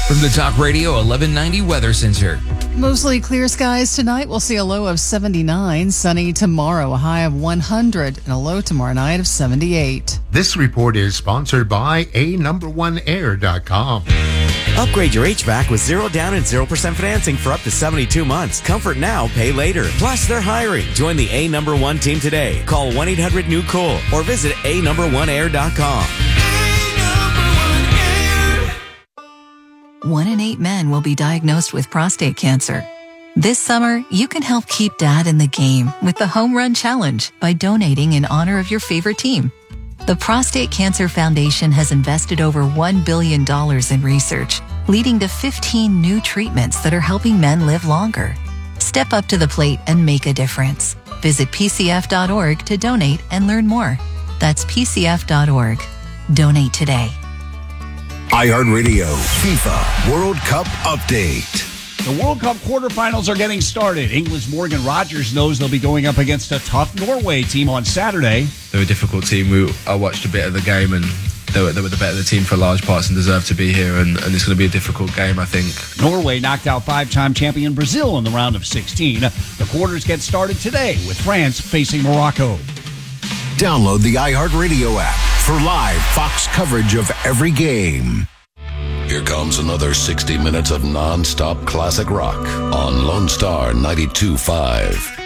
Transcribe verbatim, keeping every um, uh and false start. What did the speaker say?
From the Talk Radio eleven ninety Weather Center. Mostly clear skies tonight. We'll see a low of seventy-nine. Sunny tomorrow, a high of one hundred, and a low tomorrow night of seventy-eight. This report is sponsored by a number one air dot com. Upgrade your H V A C with zero down and zero percent financing for up to seventy-two months. Comfort now, pay later. Plus, they're hiring. Join the A Number One team today. Call one eight hundred new cool or visit a number one air dot com. One in eight men will be diagnosed with prostate cancer. This summer, you can help keep Dad in the game with the Home Run Challenge by donating in honor of your favorite team. The Prostate Cancer Foundation has invested over one billion dollars in research, leading to fifteen new treatments that are helping men live longer. Step up to the plate and make a difference. Visit P C F dot org to donate and learn more. That's P C F dot org. Donate today. iHeartRadio FIFA World Cup Update. The World Cup quarterfinals are getting started. England's Morgan Rogers knows they'll be going up against a tough Norway team on Saturday. They're a difficult team. We, I watched a bit of the game and they were, they were the better team for large parts and deserve to be here, and, and it's going to be a difficult game, I think. Norway knocked out five-time champion Brazil in the round of sixteen. The quarters get started today with France facing Morocco. Download the iHeartRadio app for live Fox coverage of every game. Here comes another sixty minutes of non-stop classic rock on Lone Star ninety-two point five.